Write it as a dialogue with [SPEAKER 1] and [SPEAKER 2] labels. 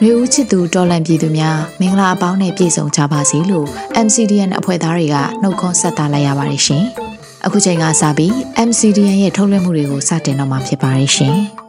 [SPEAKER 1] နှွေဦးချစ်သူတော်လန်ပြည်သူများမင်္ဂလာအပေါင်းနဲ့ပြည့်စုံကြပါစေလို့ MCDN အဖွဲ့သားတွေကနှုတ်ခွန်းဆက်တာလိုက်ရပါတယ်ရှင်။အခုချိန်ကစပြီး MCDN ရဲ့ထုတ်လွှင့်မှုတွေကိုစတင်တော့မှာဖြစ်ပါတယ်ရှင်။